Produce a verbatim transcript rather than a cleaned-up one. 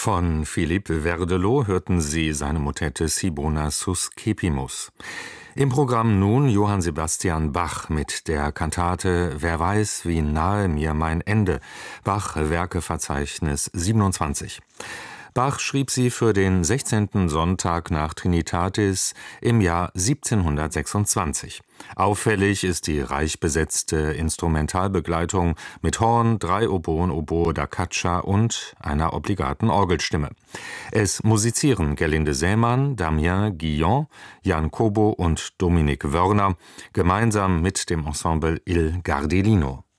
Von Philippe Verdelot hörten Sie seine Motette Sibona Suscepimus. Im Programm nun Johann Sebastian Bach mit der Kantate Wer weiß, wie nahe mir mein Ende, Bach Werkeverzeichnis siebenundzwanzig. Bach schrieb sie für den sechzehnten Sonntag nach Trinitatis im Jahr siebzehnhundertsechsundzwanzig. Auffällig ist die reich besetzte Instrumentalbegleitung mit Horn, drei Oboen, Oboe da caccia und einer obligaten Orgelstimme. Es musizieren Gerlinde Sämann, Damien Guillon, Jan Kobo und Dominik Wörner gemeinsam mit dem Ensemble Il Gardellino.